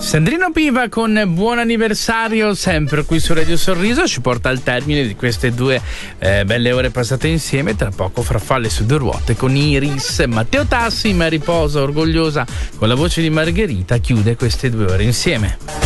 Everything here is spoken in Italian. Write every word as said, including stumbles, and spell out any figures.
Sandrino Piva con Buon anniversario, sempre qui su Radio Sorriso, ci porta al termine di queste due eh, belle ore passate insieme. Tra poco Farfalle su due ruote con Iris. Matteo Tassi, ma riposa orgogliosa con la voce di Margherita, chiude queste due ore insieme.